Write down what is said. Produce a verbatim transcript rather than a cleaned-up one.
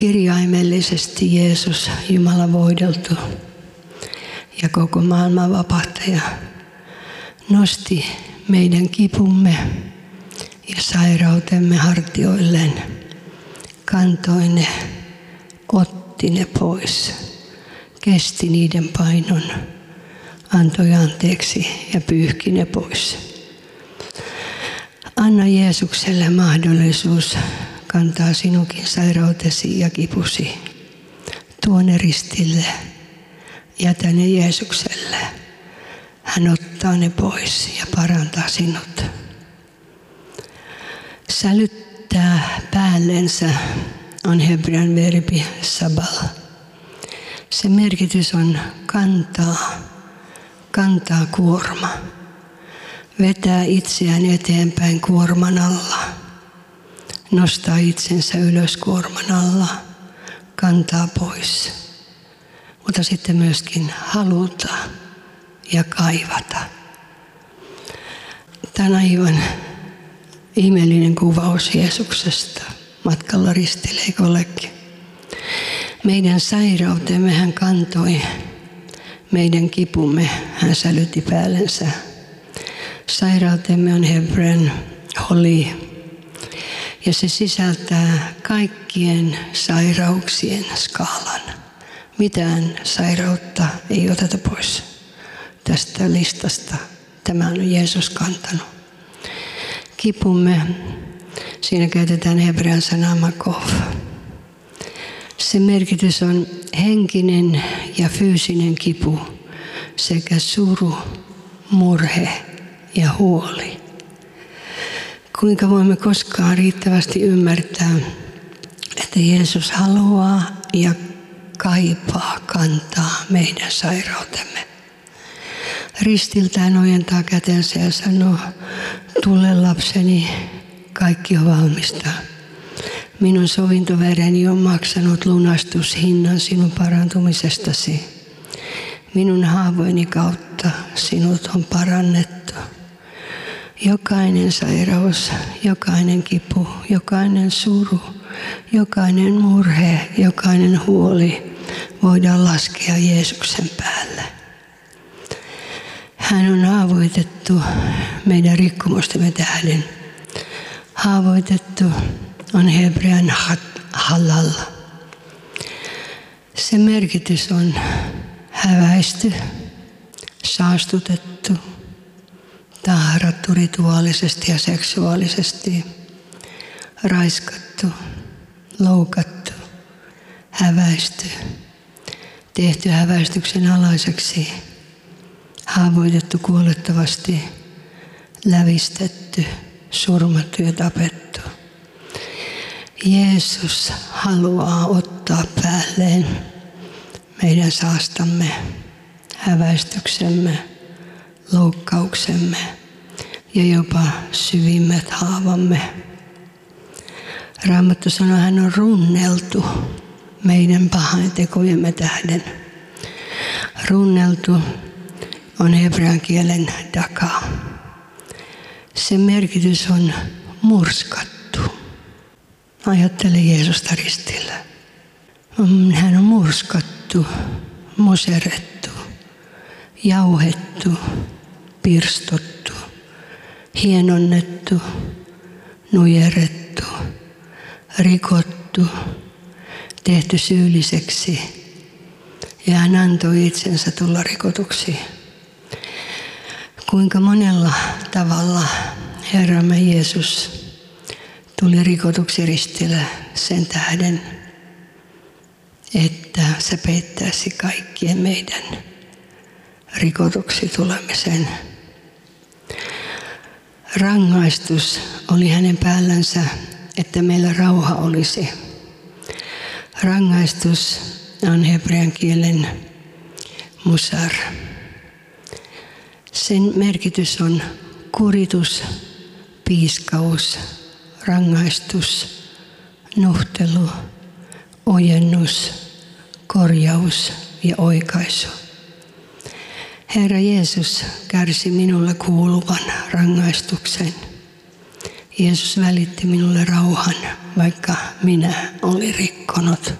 Kirjaimellisesti Jeesus, Jumala voideltu ja koko maailman vapahtaja, nosti meidän kipumme ja sairautemme hartioilleen, kantoi ne, otti ne pois, kesti niiden painon, antoi anteeksi ja pyyhki ne pois. Anna Jeesukselle mahdollisuus kantaa sinunkin sairautesi ja kipusi. Tuo ne ristille, jätä ne Jeesukselle. Hän ottaa ne pois ja parantaa sinut. Sälyttää päällensä on hebrean verbi sabal. Se merkitys on kantaa, kantaa kuorma. Vetää itseään eteenpäin kuorman alla. Nostaa itsensä ylös kuorman alla. Kantaa pois. Mutta sitten myöskin haluta ja kaivata. Tämä on aivan ihmeellinen kuvaus Jeesuksesta matkalla ristille, eikö olekin? Meidän sairautemme hän kantoi, meidän kipumme hän sälytti päällensä. Sairautemme on hebrean holi ja se sisältää kaikkien sairauksien skaalan. Mitään sairautta ei oteta pois tästä listasta. Tämä on Jeesus kantanut. Kipumme, siinä käytetään hebrean sanaa makov. Se merkitys on henkinen ja fyysinen kipu sekä suru, murhe ja huoli. Kuinka voimme koskaan riittävästi ymmärtää, että Jeesus haluaa ja kaipaa kantaa meidän sairautemme. Ristiltään ojentaa kätensä ja sanoo, tule lapseni, kaikki on valmista. Minun sovintovereni on maksanut lunastushinnan sinun parantumisestasi. Minun haavoini kautta sinut on parannettu. Jokainen sairaus, jokainen kipu, jokainen suru, jokainen murhe, jokainen huoli voidaan laskea Jeesuksen päälle. Hän on haavoitettu meidän rikkomustemme tähden. Haavoitettu on hebrean halal. Se merkitys on häväisty, saastutettu, tahrattu rituaalisesti ja seksuaalisesti, raiskattu, loukattu, häväisty, tehty häväistyksen alaiseksi, haavoitettu kuolettavasti, lävistetty, surmattu ja tapettu. Jeesus haluaa ottaa päälleen meidän saastamme, häväistyksemme, loukkauksemme ja jopa syvimmät haavamme. Raamattu sanoo, hän on runneltu meidän pahaintekojemme tähden. Runneltu on hebrean kielen daka. Se merkitys on murskattu. Ajattele Jeesusta ristillä. Hän on murskattu, muserettu, jauhettu, pirstottu, hienonnettu, nujerrettu, rikottu, tehty syylliseksi ja hän antoi itsensä tulla rikotuksi. Kuinka monella tavalla Herramme Jeesus tuli rikotuksi ristillä sen tähden, että se peittäisi kaikkien meidän rikotuksi tulemisen. Rangaistus oli hänen päällänsä, että meillä rauha olisi. Rangaistus on hebrean kielen musar. Sen merkitys on kuritus, piiskaus, rangaistus, nuhtelu, ojennus, korjaus ja oikaisu. Herra Jeesus kärsi minulle kuuluvan rangaistuksen Jeesus välitti minulle rauhan, vaikka minä olin rikkonut